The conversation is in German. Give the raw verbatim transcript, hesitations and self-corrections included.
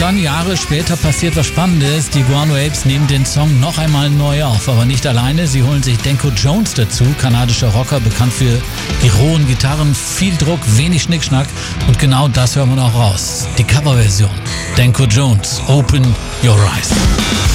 dann Jahre später passiert was Spannendes. Die Guano Apes nehmen den Song noch einmal neu auf, aber nicht alleine. Sie holen sich Danko Jones dazu, kanadischer Rocker, bekannt für die rohen Gitarren, viel Druck, wenig Schnickschnack. Und genau das hören wir noch raus. Die Coverversion. Danko Jones, Open Your Eyes.